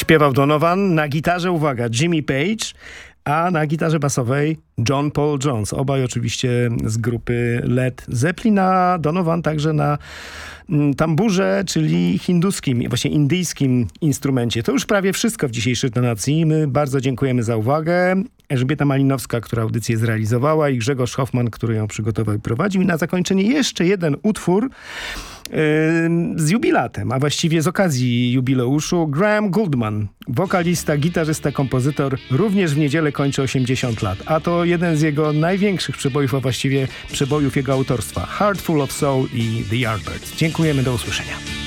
Śpiewał Donovan, na gitarze, uwaga, Jimmy Page, a na gitarze basowej John Paul Jones. Obaj oczywiście z grupy Led Zeppelin, a Donovan także na tamburze, czyli hinduskim, właśnie indyjskim instrumencie. To już prawie wszystko w dzisiejszej tonacji. My bardzo dziękujemy za uwagę. Elżbieta Malinowska, która audycję zrealizowała, i Grzegorz Hoffman, który ją przygotował i prowadził. I na zakończenie jeszcze jeden utwór z jubilatem, a właściwie z okazji jubileuszu. Graham Gouldman, wokalista, gitarzysta, kompozytor, również w niedzielę kończy 80 lat. A to jeden z jego największych przebojów, a właściwie przebojów jego autorstwa. Heart Full of Soul i The Yardbirds. Dziękujemy, do usłyszenia.